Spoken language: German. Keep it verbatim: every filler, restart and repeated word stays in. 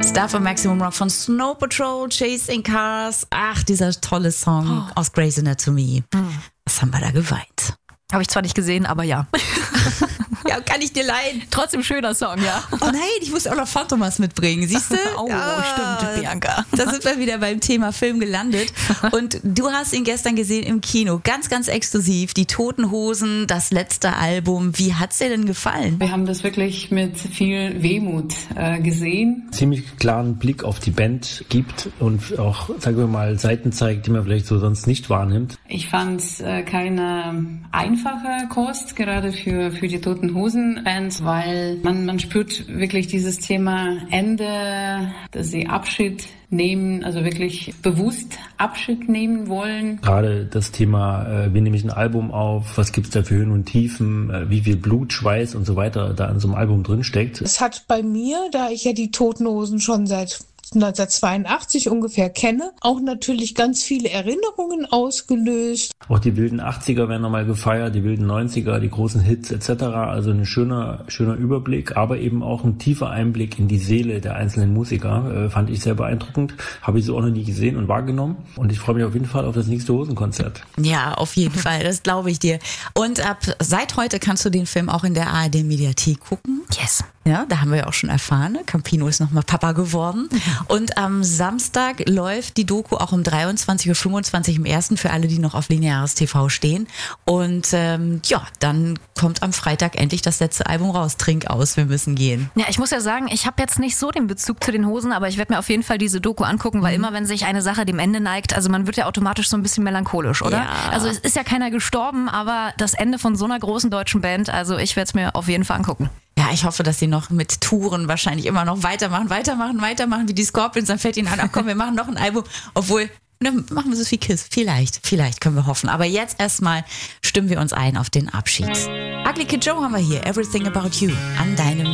Star for Maximum Rock von Snow Patrol, Chasing Cars. Ach, dieser tolle Song oh. aus Grey's Anatomy. Hm. Was haben wir da geweint? Habe ich zwar nicht gesehen, aber ja. Ja, kann ich dir leihen. Trotzdem schöner Song, ja. Oh nein, ich muss auch noch Phantomas mitbringen, siehst du? Oh, ja, stimmt, Bianca. Da sind wir wieder beim Thema Film gelandet. Und du hast ihn gestern gesehen im Kino, ganz, ganz exklusiv. Die Toten Hosen, das letzte Album. Wie hat's dir denn gefallen? Wir haben das wirklich mit viel Wehmut äh, gesehen. Ziemlich klaren Blick auf die Band gibt und auch, sagen wir mal, Seiten zeigt, die man vielleicht so sonst nicht wahrnimmt. Ich fand es äh, keine einfache Kost, gerade für, für die Toten Hosen-Bands, weil man, man spürt wirklich dieses Thema Ende, dass sie Abschied nehmen, also wirklich bewusst Abschied nehmen wollen. Gerade das Thema, äh, wie nehme ich ein Album auf, was gibt's da für Höhen und Tiefen, äh, wie viel Blut, Schweiß und so weiter da in so einem Album drin steckt. Es hat bei mir, da ich ja die Toten Hosen schon seit neunzehnhundertzweiundachtzig ungefähr kenne, auch natürlich ganz viele Erinnerungen ausgelöst. Auch die wilden achtziger werden nochmal gefeiert, die wilden neunziger, die großen Hits et cetera. Also ein schöner, schöner Überblick, aber eben auch ein tiefer Einblick in die Seele der einzelnen Musiker. Äh, fand ich sehr beeindruckend, habe ich so auch noch nie gesehen und wahrgenommen. Und ich freue mich auf jeden Fall auf das nächste Hosenkonzert. Ja, auf jeden Fall, das glaube ich dir. Und ab seit heute kannst du den Film auch in der A R D-Mediathek gucken. Yes. Ja, da haben wir ja auch schon erfahren, ne? Campino ist nochmal Papa geworden. Und am Samstag läuft die Doku auch um dreiundzwanzig Uhr fünfundzwanzig im Ersten für alle, die noch auf lineares T V stehen. Und ähm, ja, dann kommt am Freitag endlich das letzte Album raus. Trink aus, wir müssen gehen. Ja, ich muss ja sagen, ich habe jetzt nicht so den Bezug zu den Hosen, aber ich werde mir auf jeden Fall diese Doku angucken, weil mhm. immer wenn sich eine Sache dem Ende neigt, also man wird ja automatisch so ein bisschen melancholisch, oder? Ja. Also es ist ja keiner gestorben, aber das Ende von so einer großen deutschen Band, also ich werde es mir auf jeden Fall angucken. Ja, ich hoffe, dass sie noch mit Touren wahrscheinlich immer noch weitermachen, weitermachen, weitermachen, wie die Scorpions. Dann fällt ihnen an, ach komm, wir machen noch ein Album. Obwohl, dann machen wir so viel Kiss. Vielleicht, vielleicht können wir hoffen. Aber jetzt erstmal stimmen wir uns ein auf den Abschied. Ugly Kid Joe haben wir hier. Everything About You an deinem